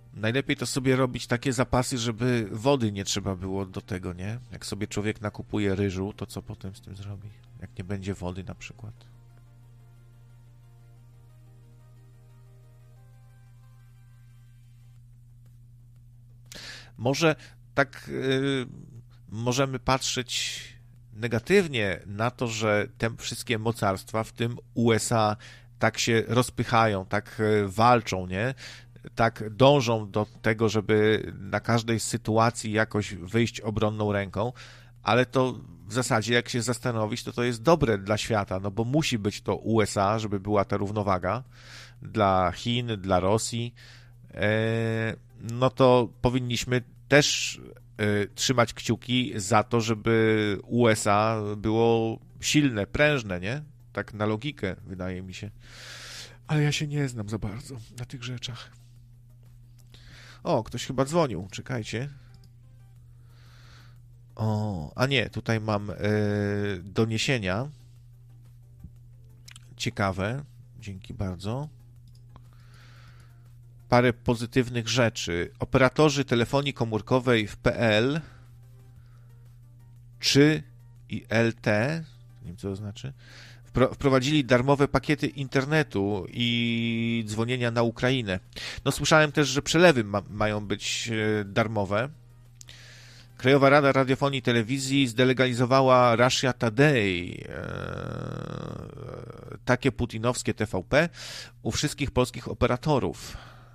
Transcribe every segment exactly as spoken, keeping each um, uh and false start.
Najlepiej to sobie robić takie zapasy, żeby wody nie trzeba było do tego, nie? Jak sobie człowiek nakupuje ryżu, to co potem z tym zrobi? Jak nie będzie wody na przykład. Może tak yy, możemy patrzeć negatywnie na to, że te wszystkie mocarstwa, w tym U S A, tak się rozpychają, tak walczą, nie? Tak dążą do tego, żeby na każdej sytuacji jakoś wyjść obronną ręką, ale to w zasadzie, jak się zastanowić, to to jest dobre dla świata, no bo musi być to U S A, żeby była ta równowaga dla Chin, dla Rosji, no to powinniśmy też trzymać kciuki za to, żeby U S A było silne, prężne, nie? Tak na logikę, wydaje mi się. Ale ja się nie znam za bardzo na tych rzeczach. O, ktoś chyba dzwonił, czekajcie. O, a nie, tutaj mam y, doniesienia. Ciekawe, dzięki bardzo. Parę pozytywnych rzeczy. Operatorzy telefonii komórkowej w P L czy i L T, nie wiem co to znaczy, wprowadzili darmowe pakiety internetu i dzwonienia na Ukrainę. No słyszałem też, że przelewy ma, mają być darmowe. Krajowa Rada Radiofonii i Telewizji zdelegalizowała Russia Today, takie putinowskie T V P, u wszystkich polskich operatorów.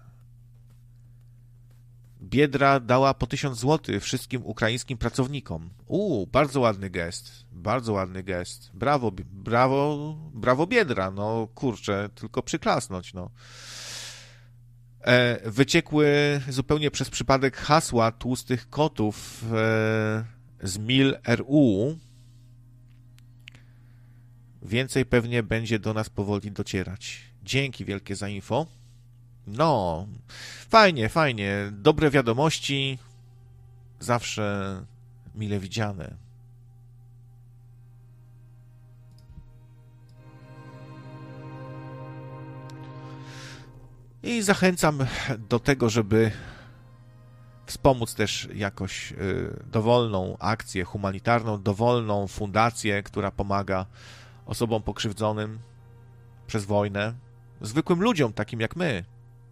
Biedra dała po tysiąc złotych wszystkim ukraińskim pracownikom. Uuu, bardzo ładny gest, bardzo ładny gest. Brawo, brawo, brawo Biedra, no kurczę, tylko przyklasnąć, no. E, wyciekły zupełnie przez przypadek hasła tłustych kotów e, z Mil R U. Więcej pewnie będzie do nas powoli docierać. Dzięki wielkie za info. No, fajnie, fajnie. Dobre wiadomości zawsze mile widziane. I zachęcam do tego, żeby wspomóc też jakoś dowolną akcję humanitarną, dowolną fundację, która pomaga osobom pokrzywdzonym przez wojnę, zwykłym ludziom, takim jak my.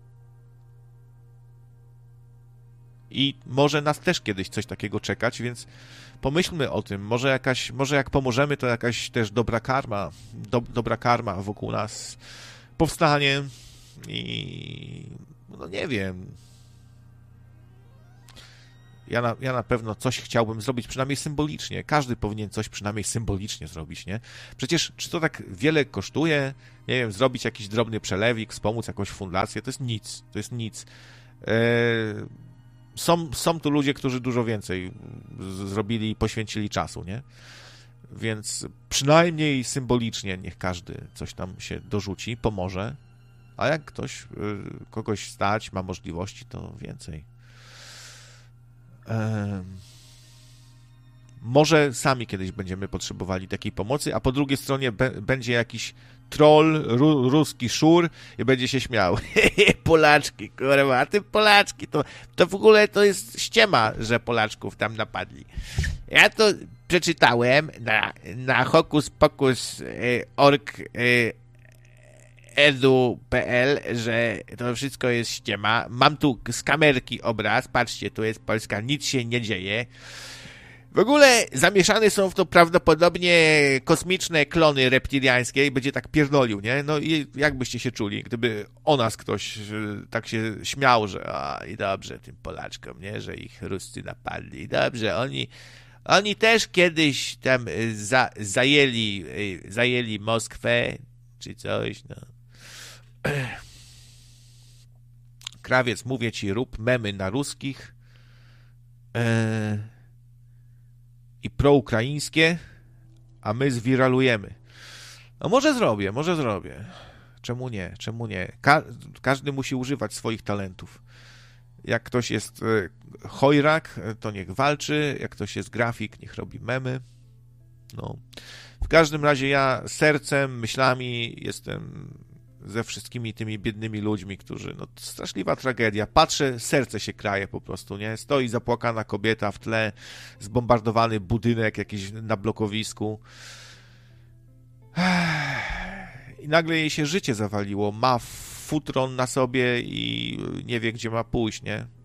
I może nas też kiedyś coś takiego czekać, więc pomyślmy o tym. Może jakaś, może jak pomożemy, to jakaś też dobra karma, do, dobra karma wokół nas powstanie i no nie wiem. Ja na, ja na pewno coś chciałbym zrobić, przynajmniej symbolicznie. Każdy powinien coś przynajmniej symbolicznie zrobić, nie? Przecież czy to tak wiele kosztuje? Nie wiem, zrobić jakiś drobny przelewik, wspomóc jakąś fundację, to jest nic. To jest nic. Eee, Są, są tu ludzie, którzy dużo więcej zrobili i poświęcili czasu, nie? Więc przynajmniej symbolicznie niech każdy coś tam się dorzuci, pomoże, a jak ktoś, kogoś stać, ma możliwości, to więcej. Ehm, może sami kiedyś będziemy potrzebowali takiej pomocy, a po drugiej stronie be, będzie jakiś troll, ru, ruski szur i będzie się śmiał. Polaczki, kurwa, a ty Polaczki, to, to w ogóle to jest ściema, że Polaczków tam napadli. Ja to przeczytałem na, na hokus pokus y, org y, edu kropka p l, że to wszystko jest ściema. Mam tu z kamerki obraz, patrzcie, tu jest Polska, nic się nie dzieje. W ogóle zamieszane są w to prawdopodobnie kosmiczne klony reptiliańskie i będzie tak pierdolił, nie? No i jak byście się czuli, gdyby o nas ktoś tak się śmiał, że a, i dobrze tym Polaczkom, nie? Że ich Ruscy napadli. Dobrze, oni, oni też kiedyś tam za, zajęli, zajęli Moskwę czy coś, no. Krawiec, mówię ci, rób memy na ruskich. Eee... i proukraińskie, a my zwiralujemy. No może zrobię, może zrobię. Czemu nie? Czemu nie? Ka- każdy musi używać swoich talentów. Jak ktoś jest chojrak, to niech walczy. Jak ktoś jest grafik, niech robi memy. No. W każdym razie ja sercem, myślami jestem ze wszystkimi tymi biednymi ludźmi, którzy, no straszliwa tragedia. Patrzę, serce się kraje po prostu, nie? Stoi zapłakana kobieta w tle, zbombardowany budynek jakiś na blokowisku. I nagle jej się życie zawaliło. Ma futron na sobie i nie wie, gdzie ma pójść, nie?